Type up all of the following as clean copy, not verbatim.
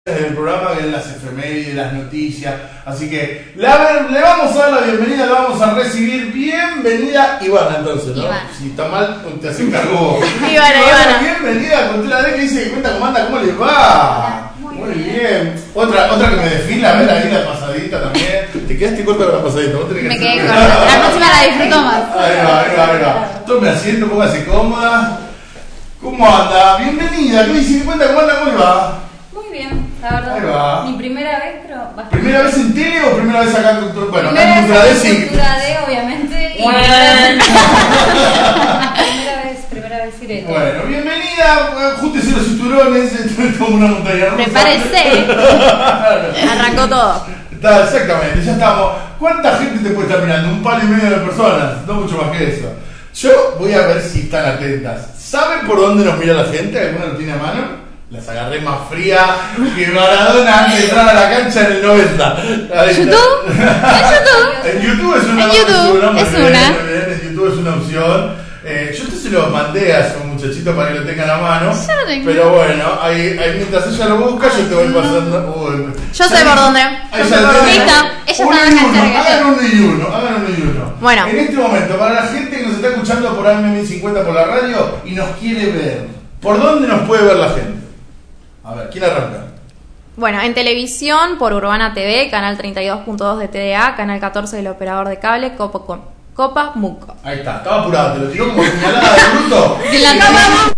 del programa, que es las efemérides, las noticias, así que le vamos a dar la bienvenida, le vamos a recibir. Bienvenida Ivana, entonces, ¿no? Ivana. Si está mal, te hace cargo. Ivana. Bienvenida a Cultura D, que dice que cuenta cómo anda, cómo les va. Muy bien. Otra que me desfila, a ver ahí la pasadita también. Te quedaste corta con la pasadita, vos tenés que Me hacer- quedé corta. La próxima la disfruto más. Ahí va. Tome asiento, póngase cómoda. ¿Cómo anda? Bienvenida, ¿qué dice? Cuenta cómo anda, cómo le va. Muy bien, la verdad. Ahí va. Mi primera vez, pero bastante. ¿Primera vez en tele o primera vez acá en Cultura? Bueno, acá Primera en Cultura D vez en sí. Cultura D, obviamente. Y primera vez iré. Bueno, bienvenida, júntese los cinturones, esto es como una montaña rusa. Prepárese. Arrancó todo. Está, exactamente, ya estamos. ¿Cuánta gente te puede estar mirando? 1,5 palo de personas, no mucho más que eso. Yo voy a ver si están atentas. ¿Saben por dónde nos mira la gente? ¿Alguna lo tiene a mano? Las agarré más fría que Maradona antes de entrar a la cancha en el 90. Ahí está. ¿YouTube? ¿En YouTube? En YouTube es una En YouTube muy es bien, una. muy bien, en YouTube es una opción. Yo te se lo mandé a un muchachito para que lo tengan a mano. Yo lo tengo. Pero bueno, ahí mientras ella lo busca, yo te voy pasando. Uy. Yo sé por dónde. Ahí Yo ya sé por lo dónde. tenés. Listo. Ella Uno está y más uno, cerca que hagan yo. uno y uno. Bueno. En este momento, para la gente que nos está escuchando por AM1050 por la radio y nos quiere ver, ¿por dónde nos puede ver la gente? A ver, ¿quién arranca? Bueno, en televisión por Urbana TV, canal 32.2 de TDA, canal 14 del operador de cable, Copa Muco. Ahí está, estaba apurado, te lo tiró como señalada de bruto. De la cama.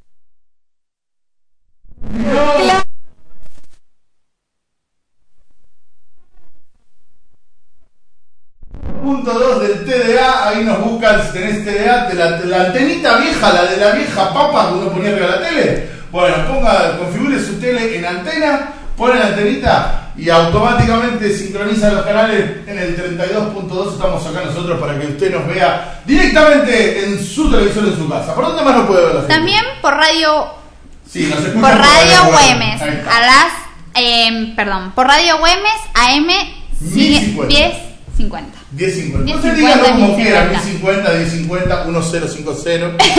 Punto 2 del TDA, ahí nos buscan si tenés TDA, la antenita vieja, la de la vieja papa que uno ponía arriba de la tele. Bueno, configure su tele en antena, pone la antenita y automáticamente sincroniza los canales en el 32.2. Estamos acá nosotros para que usted nos vea directamente en su televisor en su casa. ¿Por dónde más nos puede ver la gente? También por radio Sí, nos escucha por Radio Güemes. Güemes, Ahí está. a las por Radio Güemes AM 1050. 10:50. 10.50. 10.50, Usted dígalo como 10.50. quiera, 10.50, 1050, 1050.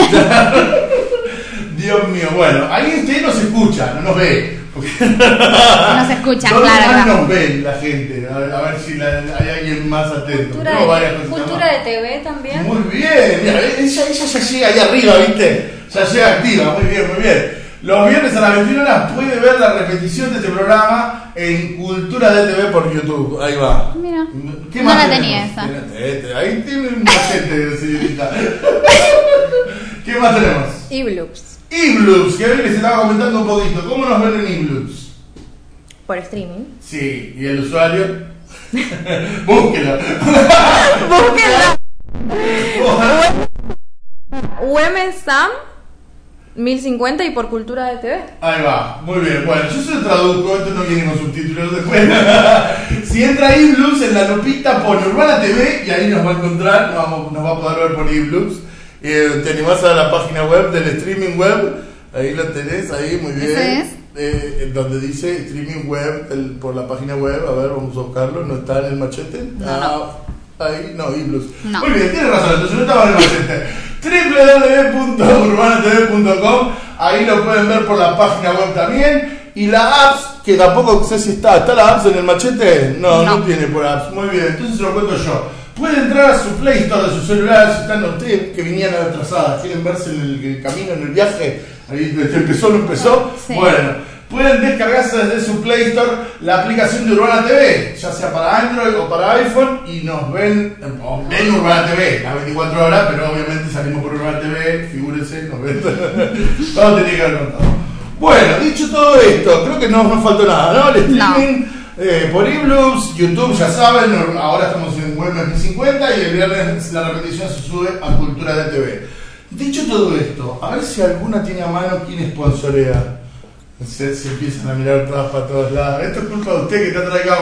Dios mío, bueno, ahí usted nos escucha, no nos ve. Nos escucha, ¿Dónde más claro. nos ven la gente? A ver si hay alguien más atento. Cultura, No, varias cosas cultura más. de TV también. Muy bien, mira, ella ya llega ahí arriba, ¿viste? Ya llega activa, muy bien. Los viernes a las 21 horas puede ver la repetición de este programa en Cultura de TV por YouTube. Ahí va. Mira, ¿Qué no más la tenemos? tenía esa. Ahí tiene un machete, señorita. ¿Qué más tenemos? Y Bloops Ibloops, que hoy les estaba comentando un poquito. ¿Cómo nos ven en Ibloops? por streaming. Sí, ¿y el usuario? Búsquelo. Búsquenla. Güemes Sam 1050 y por Cultura de TV. Ahí va, muy bien. Bueno, yo se lo traduzco, esto no viene con subtítulos después. Si entra a Ibloops en la lupita pone Urbana TV y ahí nos va a encontrar, nos va a poder ver por Ibloops. Te animás a la página web del streaming web, ahí lo tenés, ahí muy bien. Ese es. Donde dice streaming web, por la página web, a ver, vamos a buscarlo, ¿no está en el machete? No. Ahí, no, Ibloops. No. Muy bien, tienes razón, entonces no estaba en el machete. www.urbanatv.com, ahí lo pueden ver por la página web también. Y la apps, que tampoco sé si está la apps en el machete, no tiene por apps. Muy bien, entonces se lo cuento yo. Puede entrar a su Play Store de su celular, si están ustedes que venían atrasadas, quieren verse en el camino, en el viaje, ahí empezó, no empezó. Sí. Bueno, pueden descargarse desde su Play Store la aplicación de Urbana TV, ya sea para Android o para iPhone, y nos ven Urbana TV las 24 horas, pero obviamente salimos por Urbana TV, figúrense, nos ven. Todo tenía que haber contado. Bueno, dicho todo esto, creo que no nos faltó nada, ¿no? El streaming. Por Ibloops, YouTube, ya saben, ahora estamos en Güemes 1050 y el viernes la repetición se sube a Cultura de TV. Dicho todo esto, a ver si alguna tiene a mano quién sponsorea. Se empiezan a mirar todas para todos lados. Esto es culpa de usted que está atrás de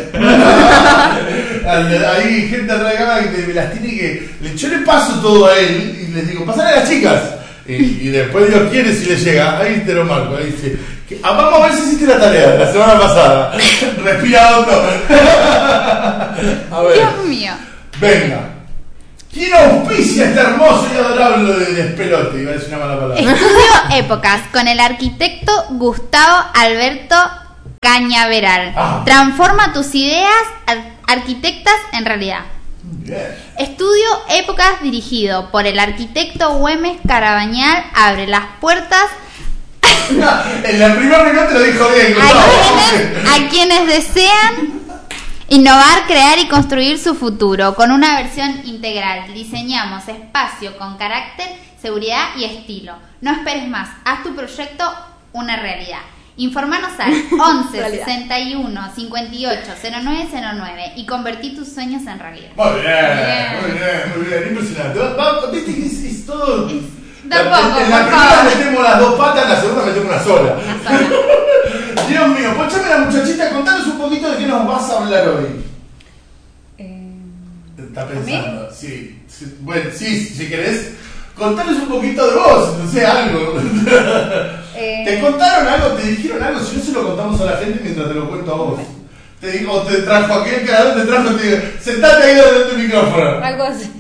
cámara, Hay gente atrás de cámara que me las tiene que. Yo le paso todo a él y les digo, pasale a las chicas. Y después Dios quiere si le llega. Ahí te lo marco, ahí dice. Vamos a ver si hiciste la tarea la semana pasada. Respira hondo. A ver. Dios mío. Venga. ¿Quién auspicia este hermoso y adorable despelote? Iba a decir una mala palabra. Estudio Épocas con el arquitecto Gustavo Alberto Cañaveral. Transforma tus ideas arquitectas en realidad. Bien. Estudio Épocas dirigido por el arquitecto Güemes Carabañal abre las puertas En la primera reunión te lo dijo bien, a quienes desean innovar, crear y construir su futuro con una versión integral. Diseñamos espacio con carácter, seguridad y estilo. No esperes más, haz tu proyecto una realidad. Informanos al 11 61 58 0909 y convertí tus sueños en realidad. Muy bien, muy bien, impresionante. Viste que es todo. Tampoco, en la primera metemos las dos patas, en la segunda metemos una sola. Dios mío, ponchame la muchachita, contanos un poquito de qué nos vas a hablar hoy. Está pensando, sí. Bueno, sí, si querés, contanos un poquito de vos, no sé, algo. ¿Te contaron algo? ¿Te dijeron algo? Si no se lo contamos a la gente mientras te lo cuento a vos. Te digo, o te trajo aquel creador, te trajo, te digo, sentate ahí delante del micrófono. Algo así.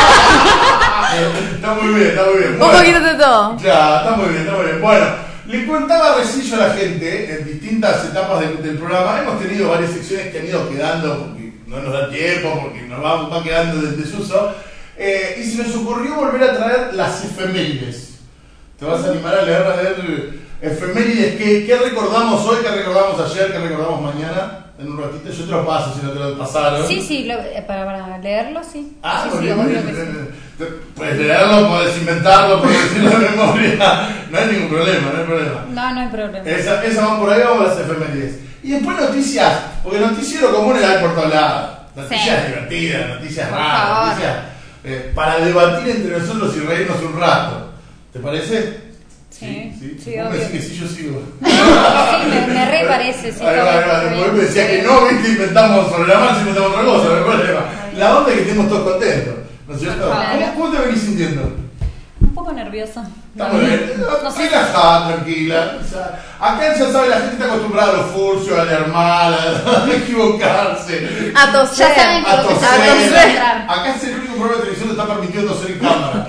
Está muy bien, está muy bien. Un poquito de todo. Ya, está muy bien, está muy bien. Bueno, le contaba Recillo a la gente en distintas etapas del programa. Hemos tenido varias secciones que han ido quedando porque no nos da tiempo, porque nos va quedando en desuso. Y se nos ocurrió volver a traer las efemérides. ¿Te vas a animar a leer efemérides? ¿Qué recordamos hoy? ¿Qué recordamos ayer? ¿Qué recordamos mañana? En un ratito yo te lo paso si no te lo pasaron. Sí, para leerlo, sí. Ah, sí, muy obvio bien. que sí. Puedes leerlo, puedes inventarlo, puedes decirlo de memoria. No hay ningún problema, no hay problema. No hay problema. Esa van por ahí, vamos a las efemérides. Y después noticias, porque el noticiero común hay por todos lados. Noticias divertidas, noticias raras, noticias para debatir entre nosotros y reírnos un rato. ¿Te parece? Sí, Vos me decís que sí, yo sigo. Sí, me re parece. Sí, Después me decía que no, viste, inventamos sobre la marcha, inventamos otra cosa, no hay problema. La onda es que estemos todos contentos, ¿no es cierto? Claro. ¿Cómo te venís sintiendo? Un poco nerviosa. Está muy bien. No sé. Relajá, tranquila. O sea, acá ya sabe, la gente está acostumbrada a los furcios, a leer mal, a equivocarse, A toser. Ya saben que a lo que se toser. va a encontrar. Acá es el único programa de televisión que está permitido toser en cámara.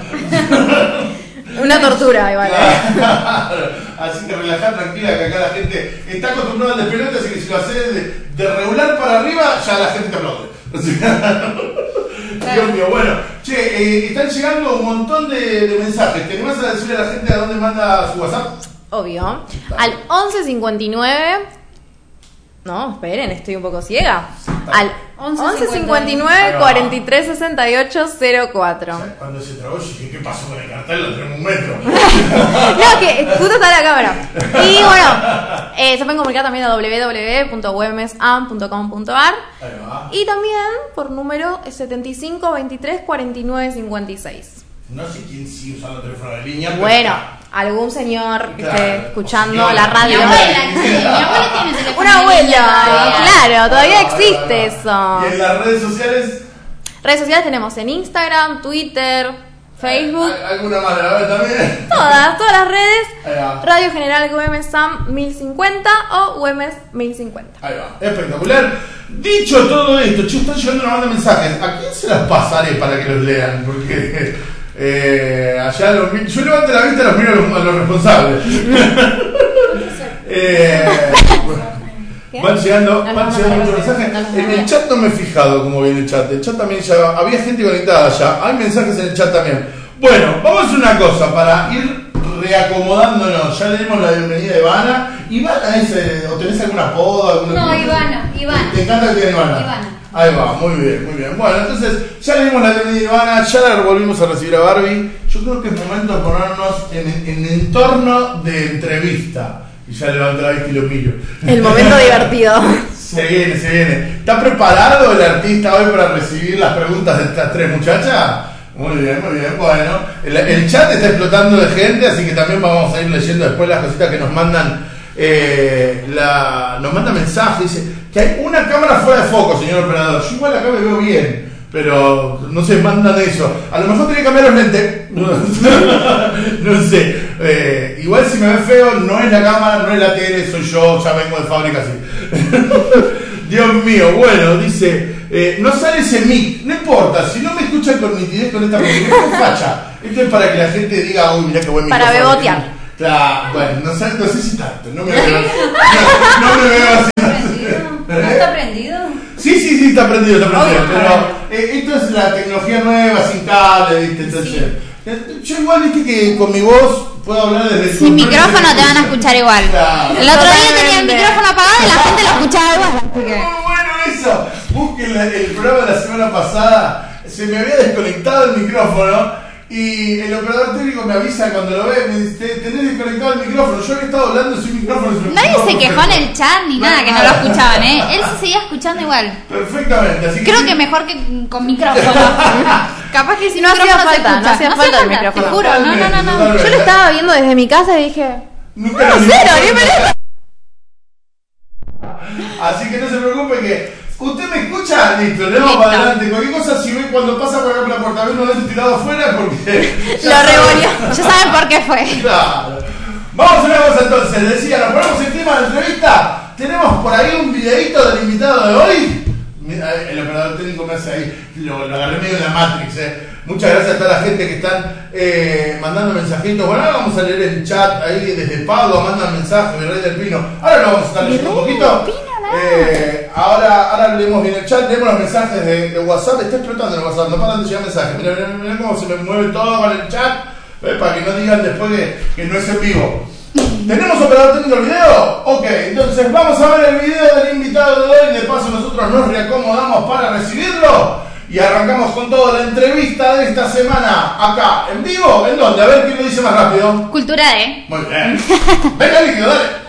Una tortura igual. Claro. Así que relajá, tranquila, que acá la gente está acostumbrada al despelote, así que si lo haces de regular para arriba, ya la gente te aplaude. O sea, Dios mío, bueno, che, están llegando un montón de mensajes. ¿Te animás a decirle a la gente a dónde manda su WhatsApp? Obvio. Al 1159. No, esperen, estoy un poco ciega. Al 1159 43 68 04. O sea, cuando se trabó, yo dije, ¿qué pasó con el cartel? Lo tenemos un metro. No, que justo está la cámara. Y bueno, se pueden comunicar también a www.webmesan.com.ar. Ahí va. Y también por número 75 23 49 56. No sé quién sigue usando el teléfono de línea. Pero Bueno, algún señor que claro, esté escuchando señora, la radio. Mi abuela tiene teléfono. Una abuela, todavía. claro, todavía Ahí va, existe ahí va. eso. ¿Y en las redes sociales? Redes sociales tenemos en Instagram, Twitter, Facebook, ¿Alguna más de la vez también? todas las redes. Ahí va. Radio General Güemes Sam 1050 o Güemes 1050. Ahí va, espectacular. Dicho todo esto, che, están llegando una banda de mensajes. ¿A quién se las pasaré para que los lean? Porque allá yo levanto la vista y los miro a los responsables. Van llegando muchos mensajes. En el chat no me he fijado cómo viene el chat. El chat también ya había gente conectada ya. Hay mensajes en el chat también. Bueno, vamos a hacer una cosa para ir reacomodándonos. Ya le dimos la bienvenida a Ivana. ¿Ivana es, o tenés algún apodo? No, Ivana. ¿Te encanta que te digan Ivana? Ivana. Ahí va, muy bien, muy bien. Bueno, entonces ya le dimos la bienvenida a Ivana, ya la volvimos a recibir a Barbie. Yo creo que es momento de ponernos en entorno de entrevista. Y ya levanto la vista y lo miro. El momento divertido. Se viene, se viene. ¿Está preparado el artista hoy para recibir las preguntas de estas tres muchachas? Muy bien, muy bien. Bueno, el chat está explotando de gente, así que también vamos a ir leyendo después las cositas que nos mandan. Nos manda mensajes, dice que hay una cámara fuera de foco, señor operador. Yo igual acá me veo bien, pero no sé, mandan eso. A lo mejor tiene que cambiar los lentes. No sé. Igual si me ve feo, no es la cámara, no es la tele, soy yo, ya vengo de fábrica así. Dios mío, bueno, dice, no sale ese mic, no importa, si no me escuchan con nitidez con esta micrófono, facha. Esto es para que la gente diga, uy, mirá qué buen micrófono. Para bebotear. Claro, bueno, no sé si tanto, no me veo así aprendido. Obvio. Pero esto es la tecnología nueva, sin cable, ¿viste? Entonces, yo igual, viste que con mi voz puedo hablar desde Sin micrófono te van a escuchar igual. Claro. El otro día tenía el micrófono apagado y la gente lo escuchaba igual. Así que... Muy bueno eso. Busquen el programa de la semana pasada. Se me había desconectado el micrófono y el operador técnico me avisa cuando lo ve. Me dice: tenés desconectado el micrófono. Yo había estado hablando sin micrófono. Nadie se quejó en el chat ni nada que no lo escuchaban, ¿eh? Él se seguía escuchando igual. Perfectamente. Así Creo que mejor que con micrófono. Capaz que si No no hacía hacía falta, falta, no hacía falta el te micrófono. juro. No. Yo lo estaba viendo desde mi casa y dije, Nunca no, nos cero, dimos ni me cuenta. Así que no se preocupe que usted me escucha, listo, le vamos Listo. para adelante. Cualquier cosa, si ve cuando pasa por acá por la puerta, ve un momento tirado afuera porque lo revolvió. Ya saben por qué fue. Claro. Vamos a una cosa entonces, decía, nos ponemos el tema de la entrevista. Tenemos por ahí un videito del invitado de hoy. Mira, el operador técnico me hace ahí, lo agarré medio en la Matrix. Muchas gracias a toda la gente que están mandando mensajitos. Bueno, ahora vamos a leer el chat ahí desde Padua, mandan mensajes, Virrey del Pino. Ahora lo vamos a estar leyendo un poquito. Ahora leemos bien el chat, leemos los mensajes de WhatsApp. Está explotando el WhatsApp, no paran de llegar mensajes. Mirá cómo se me mueve todo con el chat, para que no digan después que no es en vivo. ¿Tenemos operador técnico el video? Ok, entonces vamos a ver el video del invitado de hoy. De paso nosotros nos reacomodamos para recibirlo y arrancamos con toda la entrevista de esta semana acá en vivo. ¿En dónde? A ver quién lo dice más rápido. Cultura de. Muy bien. Venga, líquido, dale.